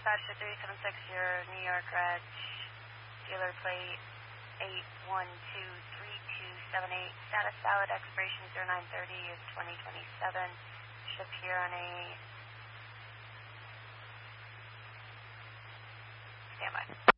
52376, your New York Reg, dealer plate 8123278, status valid, expiration 0930 is 2027, should appear on a standby.